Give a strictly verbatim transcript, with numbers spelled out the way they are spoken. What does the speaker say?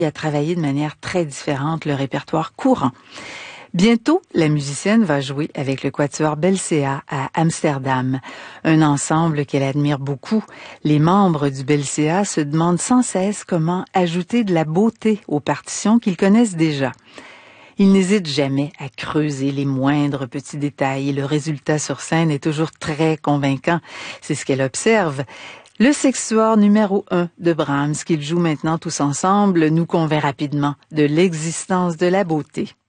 à travailler de manière très différente le répertoire courant. Bientôt, la musicienne va jouer avec le quatuor Belcea à Amsterdam, un ensemble qu'elle admire beaucoup. Les membres du Belcea se demandent sans cesse comment ajouter de la beauté aux partitions qu'ils connaissent déjà. Ils n'hésitent jamais à creuser les moindres petits détails et le résultat sur scène est toujours très convaincant. C'est ce qu'elle observe. Le sextuor numéro un de Brahms, qu'ils jouent maintenant tous ensemble, nous convainc rapidement de l'existence de la beauté.